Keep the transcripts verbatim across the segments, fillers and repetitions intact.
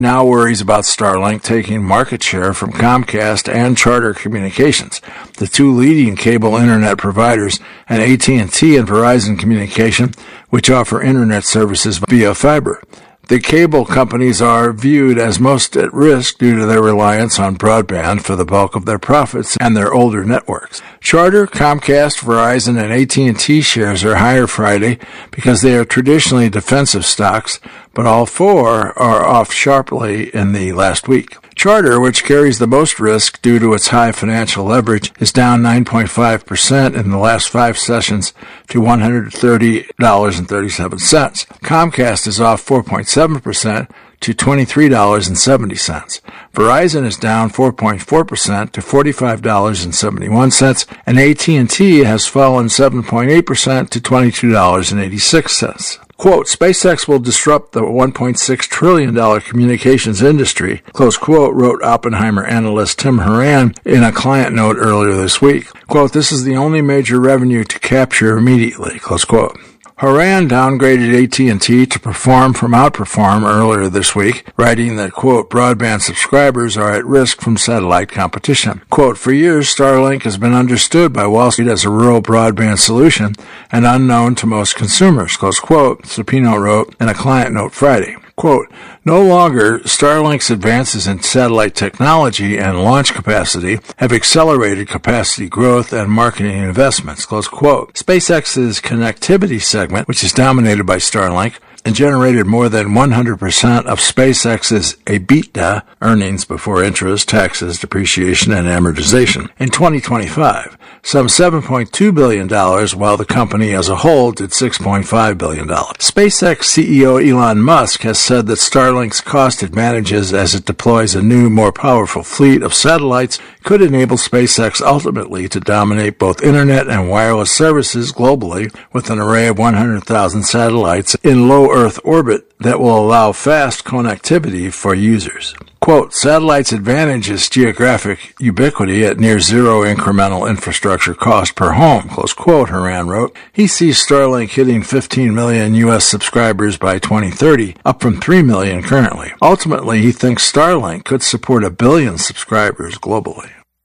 now worries about Starlink taking market share from Comcast and Charter Communications, the two leading cable internet providers, and A T and T and Verizon Communication, which offer internet services via fiber. The cable companies are viewed as most at risk due to their reliance on broadband for the bulk of their profits and their older networks. Charter, Comcast, Verizon, and A T and T shares are higher Friday because they are traditionally defensive stocks, but all four are off sharply in the last week. Charter, which carries the most risk due to its high financial leverage, is down nine point five percent in the last five sessions to one hundred thirty dollars and thirty-seven cents. Comcast is off four point seven percent to twenty-three dollars and seventy cents. Verizon is down four point four percent to forty-five dollars and seventy-one cents, and A T and T has fallen seven point eight percent to twenty-two dollars and eighty-six cents. Quote, SpaceX will disrupt the one point six trillion dollars communications industry, close quote, wrote Oppenheimer analyst Tim Horan in a client note earlier this week. Quote, this is the only major revenue to capture immediately, close quote. Horan downgraded A T and T to perform from outperform earlier this week, writing that, quote, broadband subscribers are at risk from satellite competition. Quote, for years, Starlink has been understood by Wall Street as a rural broadband solution and unknown to most consumers, close quote, Supino wrote in a client note Friday. Quote, no longer, Starlink's advances in satellite technology and launch capacity have accelerated capacity growth and marketing investments, close quote. SpaceX's connectivity segment, which is dominated by Starlink, and generated more than one hundred percent of SpaceX's EBITDA, earnings before interest, taxes, depreciation, and amortization, in twenty twenty-five, some seven point two billion dollars, while the company as a whole did six point five billion dollars. SpaceX C E O Elon Musk has said that Starlink's cost advantages as it deploys a new, more powerful fleet of satellites could enable SpaceX ultimately to dominate both internet and wireless services globally with an array of one hundred thousand satellites in low Earth orbit that will allow fast connectivity for users. Quote, satellite's advantage is geographic ubiquity at near zero incremental infrastructure cost per home, close quote, Horan wrote. He sees Starlink hitting fifteen million U S subscribers by twenty thirty, up from three million currently. Ultimately, he thinks Starlink could support a billion subscribers globally.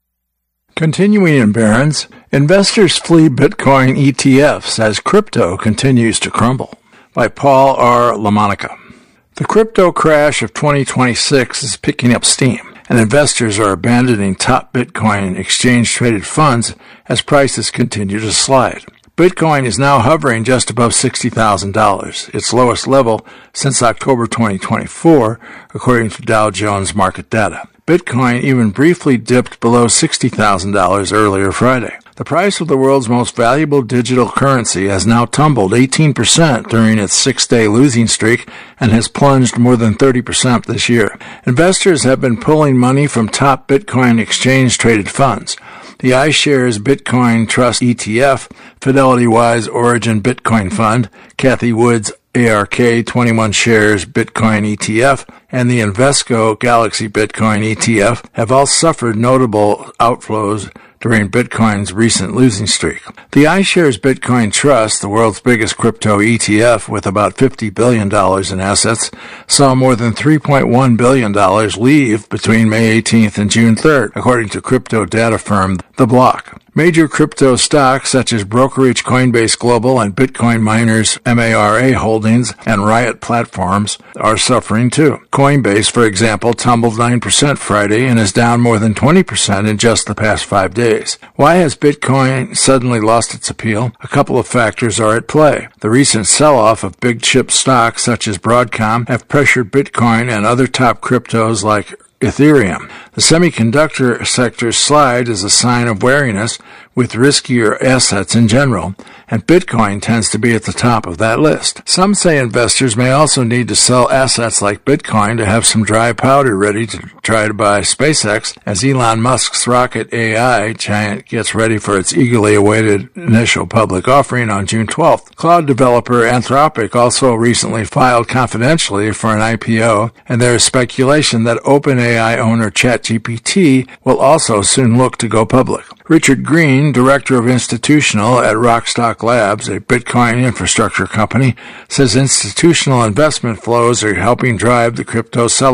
Continuing in Barron's, investors flee Bitcoin E T Fs as crypto continues to crumble. By Paul R. LaMonica. The crypto crash of twenty twenty-six is picking up steam, and investors are abandoning top Bitcoin exchange-traded funds as prices continue to slide. Bitcoin is now hovering just above sixty thousand dollars, its lowest level since October twenty twenty-four, according to Dow Jones market data. Bitcoin even briefly dipped below sixty thousand dollars earlier Friday. The price of the world's most valuable digital currency has now tumbled eighteen percent during its six-day losing streak and has plunged more than thirty percent this year. Investors have been pulling money from top Bitcoin exchange-traded funds. The iShares Bitcoin Trust E T F, Fidelity Wise Origin Bitcoin Fund, Cathie Wood's A R K twenty-one Shares Bitcoin E T F, and the Invesco Galaxy Bitcoin E T F have all suffered notable outflows during Bitcoin's recent losing streak. The iShares Bitcoin Trust, the world's biggest crypto E T F with about fifty billion dollars in assets, saw more than three point one billion dollars leave between May eighteenth and June third, according to crypto data firm The Block. Major crypto stocks such as brokerage Coinbase Global and Bitcoin miners MARA Holdings and Riot Platforms are suffering too. Coinbase, for example, tumbled nine percent Friday and is down more than twenty percent in just the past five days. Why has Bitcoin suddenly lost its appeal? A couple of factors are at play. The recent sell-off of big chip stocks such as Broadcom have pressured Bitcoin and other top cryptos like Ethereum. The semiconductor sector's slide is a sign of wariness with riskier assets in general, and Bitcoin tends to be at the top of that list. Some say investors may also need to sell assets like Bitcoin to have some dry powder ready to try to buy SpaceX as Elon Musk's rocket A I giant gets ready for its eagerly awaited initial public offering on June twelfth. Cloud developer Anthropic also recently filed confidentially for an I P O, and there is speculation that OpenAI owner ChatGPT will also soon look to go public. Richard Green, director of institutional at Rockstock Labs, a Bitcoin infrastructure company, says institutional investment flows are helping drive the crypto sell-off.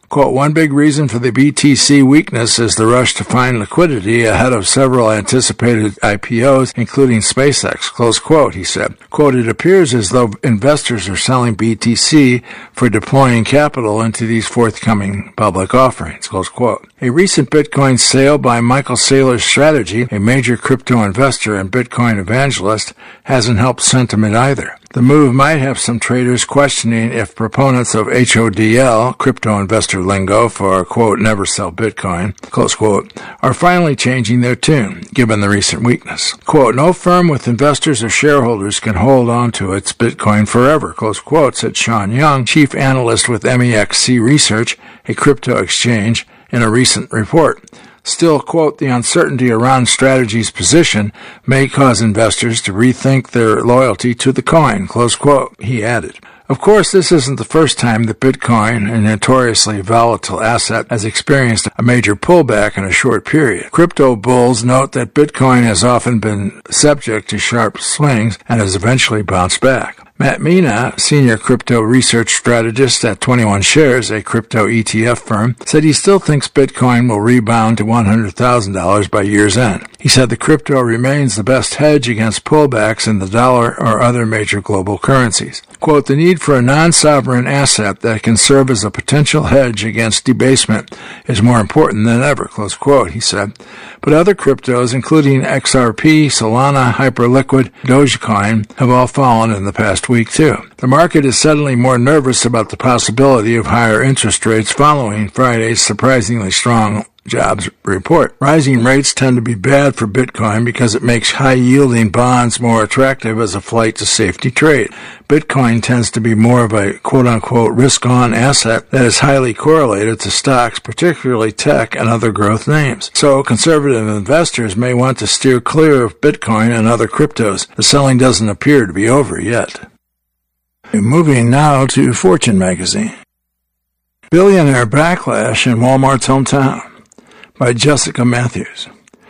Quote, one big reason for the B T C weakness is the rush to find liquidity ahead of several anticipated I P Os, including SpaceX, close quote, he said. Quote, it appears as though investors are selling B T C for deploying capital into these forthcoming public offerings, close quote. A recent Bitcoin sale by Michael Saylor's Strategy, a major crypto investor and Bitcoin evangelist, hasn't helped sentiment either. The move might have some traders questioning if proponents of H O D L, crypto investor lingo for, quote, never sell Bitcoin, close quote, are finally changing their tune, given the recent weakness. Quote, no firm with investors or shareholders can hold on to its Bitcoin forever, close quote, said Sean Young, chief analyst with M E X C Research, a crypto exchange, in a recent report. Still, quote, the uncertainty around Strategy's position may cause investors to rethink their loyalty to the coin, close quote, he added. Of course, this isn't the first time that Bitcoin, a notoriously volatile asset, has experienced a major pullback in a short period. Crypto bulls note that Bitcoin has often been subject to sharp swings and has eventually bounced back. Matt Mina, senior crypto research strategist at twenty-one shares, a crypto E T F firm, said he still thinks Bitcoin will rebound to one hundred thousand dollars by year's end. He said the crypto remains the best hedge against pullbacks in the dollar or other major global currencies. Quote, the need for a non-sovereign asset that can serve as a potential hedge against debasement is more important than ever, close quote, he said. But other cryptos, including X R P, Solana, Hyperliquid, Dogecoin, have all fallen in the past week too. The market is suddenly more nervous about the possibility of higher interest rates following Friday's surprisingly strong jobs report. Rising rates tend to be bad for Bitcoin because it makes high-yielding bonds more attractive as a flight to safety trade. Bitcoin tends to be more of a quote-unquote risk-on asset that is highly correlated to stocks, particularly tech and other growth names. So conservative investors may want to steer clear of Bitcoin and other cryptos. The selling doesn't appear to be over yet. Moving now to Fortune magazine. Billionaire backlash in Walmart's hometown, by Jessica Matthews.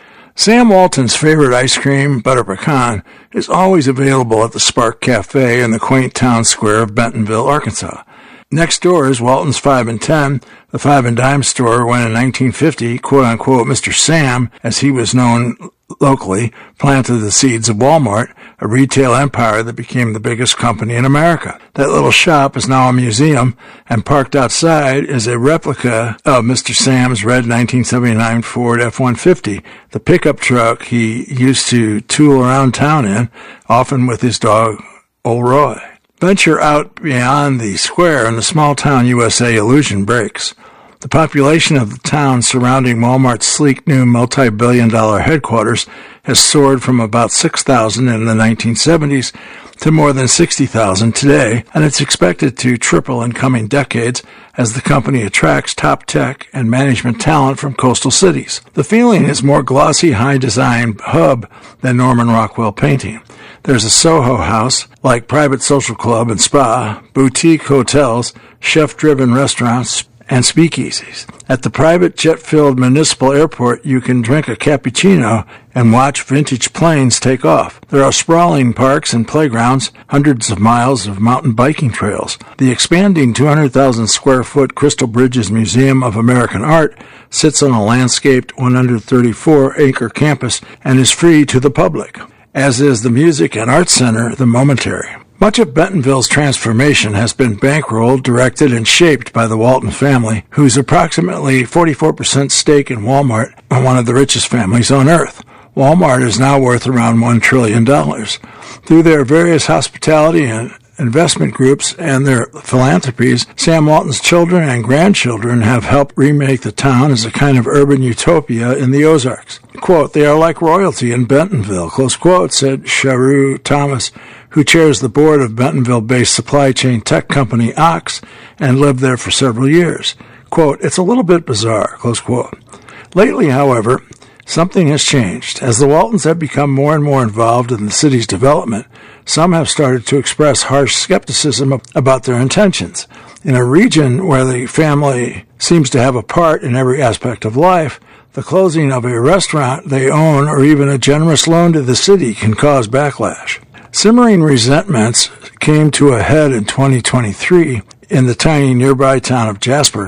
Sam Walton's favorite ice cream, butter pecan, is always available at the Spark Cafe in the quaint town square of Bentonville, Arkansas. Next door is Walton's five and ten, the five and dime store when in nineteen fifty, quote-unquote, Mister Sam, as he was known locally, planted the seeds of Walmart, a retail empire that became the biggest company in America. That little shop is now a museum, and parked outside is a replica of Mister Sam's red nineteen seventy-nine Ford F one fifty, the pickup truck he used to tool around town in, often with his dog, Old Roy. Venture out beyond the square and the small-town U S A illusion breaks. The population of the town surrounding Walmart's sleek new multi-billion dollar headquarters has soared from about six thousand in the nineteen seventies to more than sixty thousand today, and it's expected to triple in coming decades as the company attracts top tech and management talent from coastal cities. The feeling is more glossy, high-design hub than Norman Rockwell painting. There's a Soho house, like private social club and spa, boutique hotels, chef-driven restaurants, and speakeasies. At the private jet-filled municipal airport, you can drink a cappuccino and watch vintage planes take off. There are sprawling parks and playgrounds, hundreds of miles of mountain biking trails. The expanding two hundred thousand square foot Crystal Bridges Museum of American Art sits on a landscaped one hundred thirty-four acre campus and is free to the public, as is the Music and Arts Center, the Momentary. Much of Bentonville's transformation has been bankrolled, directed, and shaped by the Walton family, whose approximately forty-four percent stake in Walmart are one of the richest families on earth. Walmart is now worth around one trillion dollars. Through their various hospitality and investment groups and their philanthropies, Sam Walton's children and grandchildren have helped remake the town as a kind of urban utopia in the Ozarks. Quote, they are like royalty in Bentonville, close quote, said Sharu Thomas, who chairs the board of Bentonville-based supply chain tech company Ox and lived there for several years. Quote, it's a little bit bizarre, close quote. Lately, however, something has changed. As the Waltons have become more and more involved in the city's development, some have started to express harsh skepticism about their intentions. In a region where the family seems to have a part in every aspect of life, the closing of a restaurant they own or even a generous loan to the city can cause backlash. Simmering resentments came to a head in twenty twenty-three in the tiny nearby town of Jasper,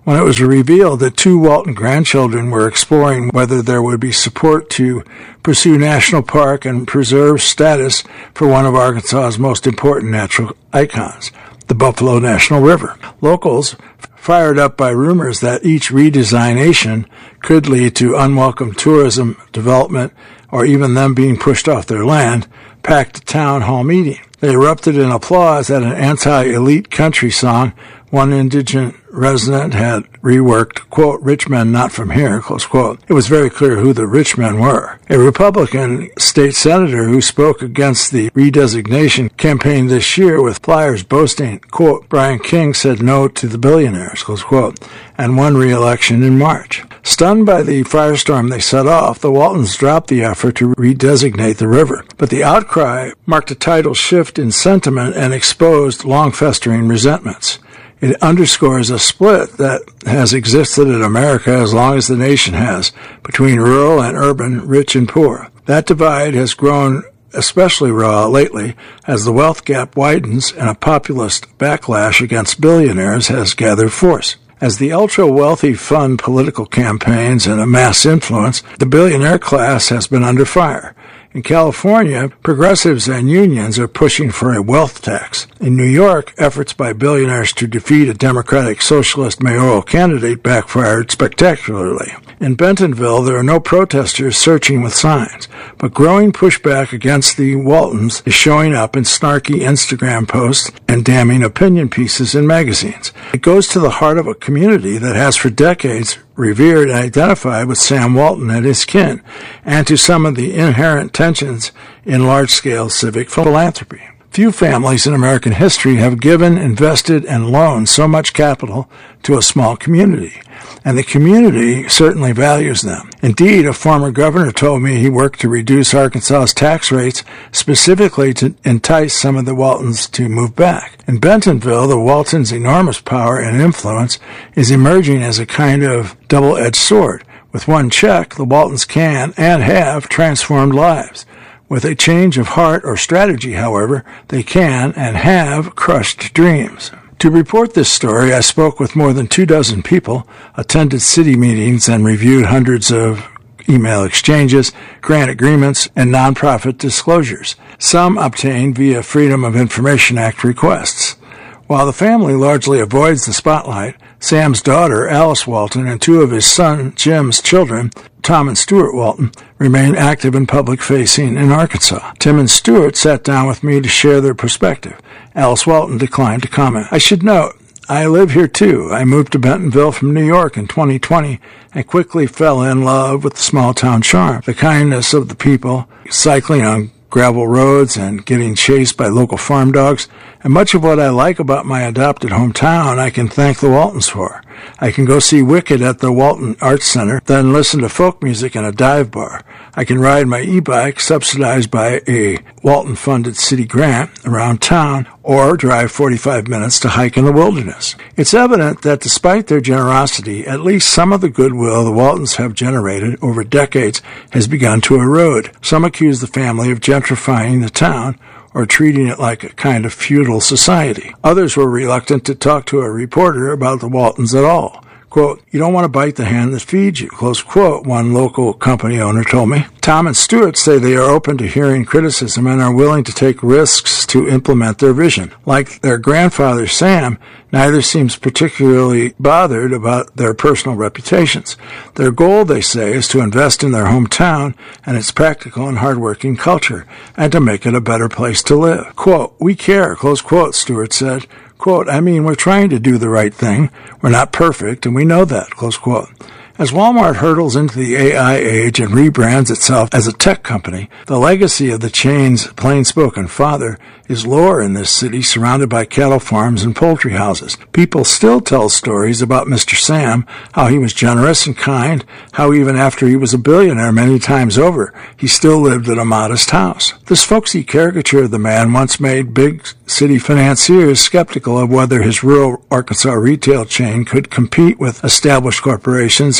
when it was revealed that two Walton grandchildren were exploring whether there would be support to pursue national park and preserve status for one of Arkansas's most important natural icons, the Buffalo National River. Locals, fired up by rumors that each redesignation could lead to unwelcome tourism development or even them being pushed off their land, packed a town hall meeting. They erupted in applause at an anti-elite country song one indigent resident had reworked, quote, "Rich men not from here," close quote. It was very clear who the rich men were. A Republican state senator who spoke against the redesignation campaigned this year with flyers boasting, quote, "Brian King said no to the billionaires," close quote, and won re-election in March. Stunned by the firestorm they set off, the Waltons dropped the effort to redesignate the river. But the outcry marked a tidal shift in sentiment and exposed long-festering resentments. It underscores a split that has existed in America as long as the nation has, between rural and urban, rich and poor. That divide has grown especially raw lately as the wealth gap widens and a populist backlash against billionaires has gathered force. As the ultra-wealthy fund political campaigns and amass influence, the billionaire class has been under fire. In California, progressives and unions are pushing for a wealth tax. In New York, efforts by billionaires to defeat a Democratic Socialist mayoral candidate backfired spectacularly. In Bentonville, there are no protesters searching with signs, but growing pushback against the Waltons is showing up in snarky Instagram posts and damning opinion pieces in magazines. It goes to the heart of a community that has for decades revered and identified with Sam Walton and his kin, and to some of the inherent tensions in large-scale civic philanthropy. Few families in American history have given, invested, and loaned so much capital to a small community, and the community certainly values them. Indeed, a former governor told me he worked to reduce Arkansas's tax rates specifically to entice some of the Waltons to move back. In Bentonville, the Waltons' enormous power and influence is emerging as a kind of double-edged sword. With one check, the Waltons can and have transformed lives. With a change of heart or strategy, however, they can and have crushed dreams. To report this story, I spoke with more than two dozen people, attended city meetings, and reviewed hundreds of email exchanges, grant agreements, and nonprofit disclosures, some obtained via Freedom of Information Act requests. While the family largely avoids the spotlight, Sam's daughter, Alice Walton, and two of his son, Jim's children, Tom and Stuart Walton, remain active and public-facing in Arkansas. Tim and Stuart sat down with me to share their perspective. Alice Walton declined to comment. I should note, I live here too. I moved to Bentonville from New York in twenty twenty and quickly fell in love with the small-town charm, the kindness of the people, cycling on gravel roads and getting chased by local farm dogs, and much of what I like about my adopted hometown I can thank the Waltons for. I can go see Wicked at the Walton Arts Center, then listen to folk music in a dive bar. I can ride my e-bike, subsidized by a Walton-funded city grant, around town, or drive forty-five minutes to hike in the wilderness. It's evident that despite their generosity, at least some of the goodwill the Waltons have generated over decades has begun to erode. Some accuse the family of gentrifying the town, or treating it like a kind of feudal society. Others were reluctant to talk to a reporter about the Waltons at all. Quote, "You don't want to bite the hand that feeds you," close quote, one local company owner told me. Tom and Stuart say they are open to hearing criticism and are willing to take risks to implement their vision. Like their grandfather, Sam, neither seems particularly bothered about their personal reputations. Their goal, they say, is to invest in their hometown and its practical and hardworking culture, and to make it a better place to live. Quote, "We care," close quote, Stuart said. Quote, "I mean, we're trying to do the right thing. We're not perfect, and we know that," close quote. As Walmart hurtles into the A I age and rebrands itself as a tech company, the legacy of the chain's plain-spoken father is lore in this city surrounded by cattle farms and poultry houses. People still tell stories about Mister Sam, how he was generous and kind, how even after he was a billionaire many times over, he still lived in a modest house. This folksy caricature of the man once made big city financiers skeptical of whether his rural Arkansas retail chain could compete with established corporations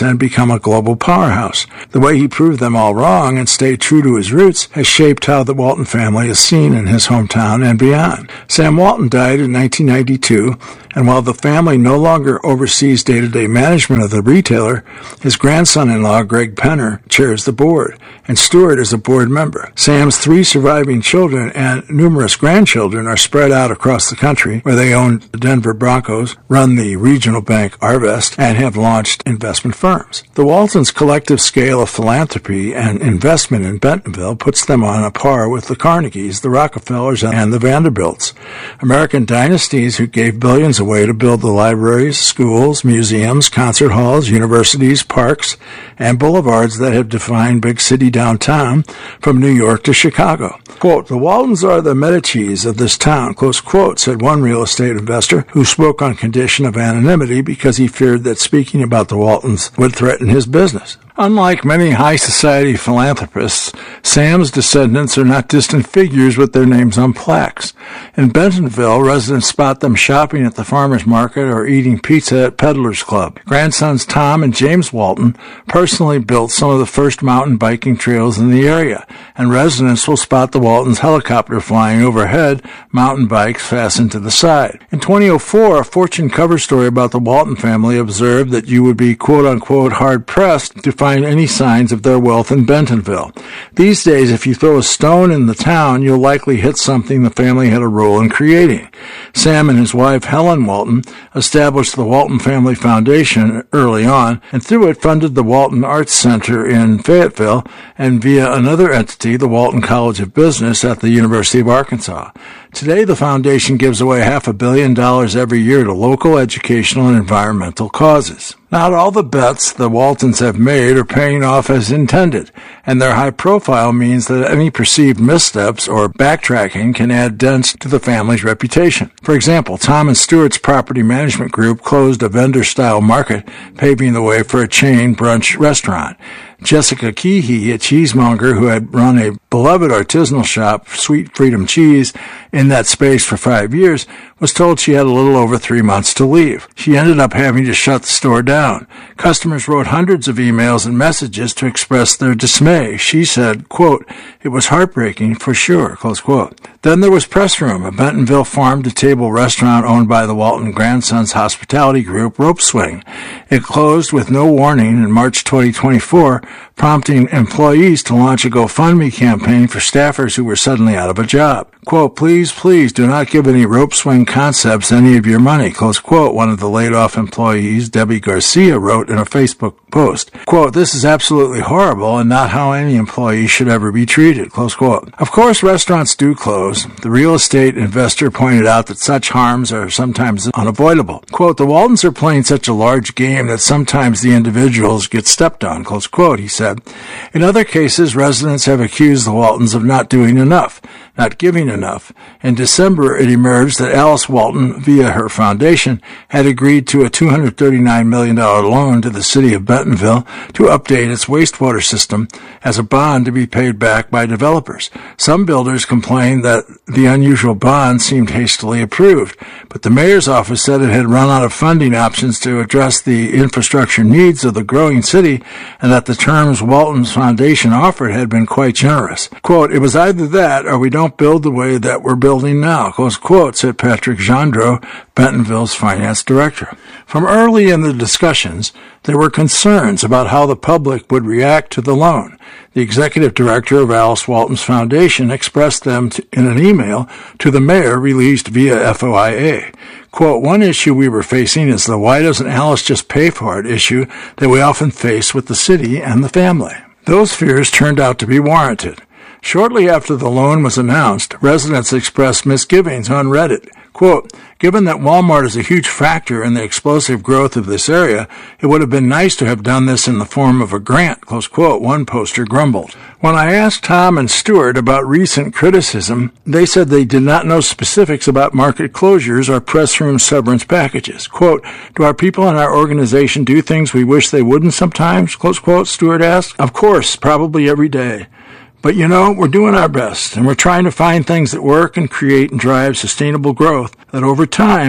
and become a global powerhouse. The way he proved them all wrong and stayed true to his roots has shaped how the Walton family is seen in his hometown and beyond. Sam Walton died in nineteen ninety-two, and while the family no longer oversees day-to-day management of the retailer, his grandson-in-law, Greg Penner, chairs the board, and Stewart is a board member. Sam's three surviving children and numerous grandchildren are spread out across the country, where they own the Denver Broncos, run the regional bank Arvest, and have launched investment firms. The Waltons' collective scale of philanthropy and investment in Bentonville puts them on a par with the Carnegies, the Rockefellers, and the Vanderbilts, American dynasties who gave billions away to build the libraries, schools, museums, concert halls, universities, parks, and boulevards that have defined big city downtown from New York to Chicago. Quote, "The Waltons are the Medicis of this town," close quote, said one real estate investor who spoke on condition of anonymity because he feared that speaking about the Waltons would threaten his business. Unlike many high society philanthropists, Sam's descendants are not distant figures with their names on plaques. In Bentonville, residents spot them shopping at the farmer's market or eating pizza at Peddler's Club. Grandsons Tom and James Walton personally built some of the first mountain biking trails in the area, and residents will spot the Waltons' helicopter flying overhead, mountain bikes fastened to the side. In twenty oh four, a Fortune cover story about the Walton family observed that you would be quote-unquote hard-pressed to find any signs of their wealth in Bentonville. These days, if you throw a stone in the town, you'll likely hit something the family had a role in creating. Sam and his wife, Helen Walton, established the Walton Family Foundation early on, and through it funded the Walton Arts Center in Fayetteville, and via another entity, the Walton College of Business at the University of Arkansas. Today, the foundation gives away half a billion dollars every year to local educational and environmental causes. Not all the bets the Waltons have made are paying off as intended, and their high profile means that any perceived missteps or backtracking can add dents to the family's reputation. For example, Tom and Stewart's property management group closed a vendor-style market, paving the way for a chain brunch restaurant. Jessica Keehee, a cheesemonger who had run a beloved artisanal shop, Sweet Freedom Cheese, in that space for five years, was told she had a little over three months to leave. She ended up having to shut the store down. Customers wrote hundreds of emails and messages to express their dismay. She said, quote, "It was heartbreaking for sure," close quote. Then there was Press Room, a Bentonville farm-to-table restaurant owned by the Walton Grandsons Hospitality Group, Rope Swing. It closed with no warning in March twenty twenty-four, prompting employees to launch a GoFundMe campaign for staffers who were suddenly out of a job. Quote, "Please, please do not give any Rope Swing concepts any of your money," close quote, one of the laid-off employees, Debbie Garcia, wrote in a Facebook post. Quote, "This is absolutely horrible and not how any employee should ever be treated," close quote. Of course, restaurants do close. The real estate investor pointed out that such harms are sometimes unavoidable. Quote, "The Waltons are playing such a large game that sometimes the individuals get stepped on," close quote, he said. In other cases, residents have accused the Waltons of not doing enough, not giving enough. In December, it emerged that Alice Walton, via her foundation, had agreed to a two hundred thirty-nine million dollars loan to the city of Bentonville to update its wastewater system as a bond to be paid back by developers. Some builders complained that the unusual bond seemed hastily approved, but the mayor's office said it had run out of funding options to address the infrastructure needs of the growing city and that the terms Walton's foundation offered had been quite generous. Quote, "It was either that or we don't build the way that we're building now," close quote, said Patrick Gendreau, Bentonville's finance director. From early in the discussions, there were concerns about how the public would react to the loan. The executive director of Alice Walton's foundation expressed them to, in an email to the mayor released via F O I A. Quote, "One issue we were facing is the why doesn't Alice just pay for it issue that we often face with the city and the family." Those fears turned out to be warranted. Shortly after the loan was announced, residents expressed misgivings on Reddit. Quote, "Given that Walmart is a huge factor in the explosive growth of this area, it would have been nice to have done this in the form of a grant," close quote, one poster grumbled. When I asked Tom and Stewart about recent criticism, they said they did not know specifics about market closures or press room severance packages. Quote, "Do our people in our organization do things we wish they wouldn't sometimes?" Close quote, Stewart asked. "Of course, probably every day. But, you know, we're doing our best, and we're trying to find things that work and create and drive sustainable growth that over time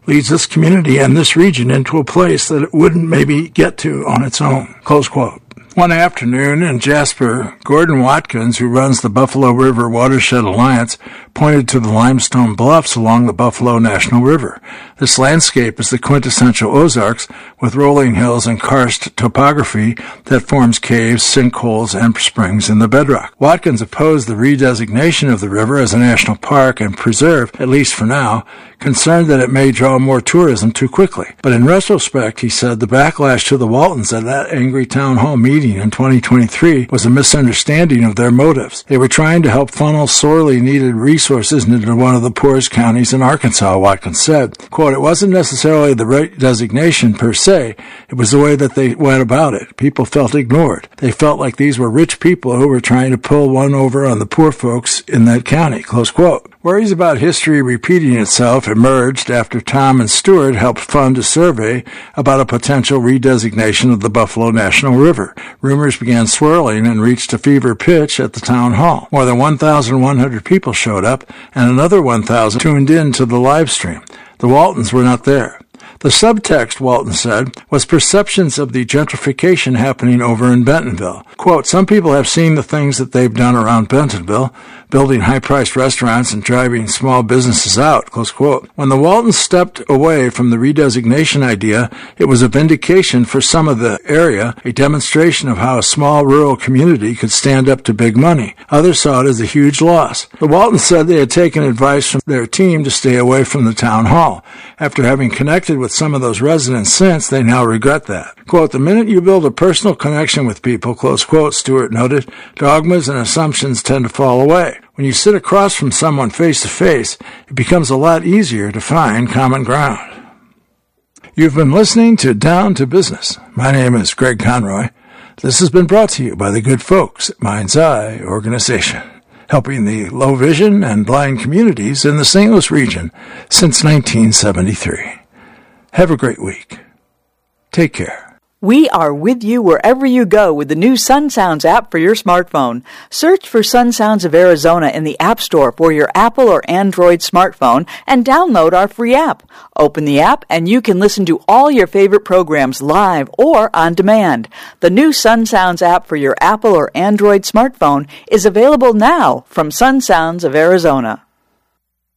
leads this community and this region into a place that it wouldn't maybe get to on its own. Close quote. One afternoon in Jasper, Gordon Watkins, who runs the Buffalo River Watershed Alliance, pointed to the limestone bluffs along the Buffalo National River. This landscape is the quintessential Ozarks, with rolling hills and karst topography that forms caves, sinkholes, and springs in the bedrock. Watkins opposed the redesignation of the river as a national park and preserve, at least for now, concerned that it may draw more tourism too quickly. But in retrospect, he said the backlash to the Waltons at that angry town hall meeting in twenty twenty-three was a misunderstanding of their motives. They were trying to help funnel sorely needed resources into one of the poorest counties in Arkansas, Watkins said. Quote, it wasn't necessarily the right designation per se, it was the way that they went about it. People felt ignored. They felt like these were rich people who were trying to pull one over on the poor folks in that county, close quote. Worries about history repeating itself emerged after Tom and Stewart helped fund a survey about a potential redesignation of the Buffalo National River. Rumors began swirling and reached a fever pitch at the town hall. More than one thousand one hundred people showed up, and another one thousand tuned in to the live stream. The Waltons were not there. The subtext, Walton said, was perceptions of the gentrification happening over in Bentonville. Quote, some people have seen the things that they've done around Bentonville, building high-priced restaurants and driving small businesses out, close quote. When the Waltons stepped away from the redesignation idea, it was a vindication for some of the area, a demonstration of how a small rural community could stand up to big money. Others saw it as a huge loss. The Waltons said they had taken advice from their team to stay away from the town hall. After having connected with some of those residents since, they now regret that. Quote, the minute you build a personal connection with people, close quote, Stewart noted, dogmas and assumptions tend to fall away. When you sit across from someone face to face, it becomes a lot easier to find common ground. You've been listening to Down to Business. My name is Greg Conroy. This has been brought to you by the good folks at Mind's Eye Organization, helping the low vision and blind communities in the Saint Louis region since nineteen seventy-three. Have a great week. Take care. We are with you wherever you go with the new Sun Sounds app for your smartphone. Search for Sun Sounds of Arizona in the App Store for your Apple or Android smartphone and download our free app. Open the app and you can listen to all your favorite programs live or on demand. The new Sun Sounds app for your Apple or Android smartphone is available now from Sun Sounds of Arizona.